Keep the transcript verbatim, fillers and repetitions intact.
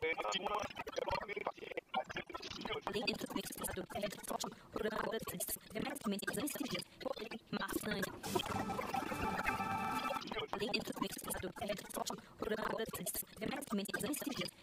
Além do mixado, é forte, programa de remexamente exansível, maçante. Além do mixado, é forte, programa de remexamente exansível,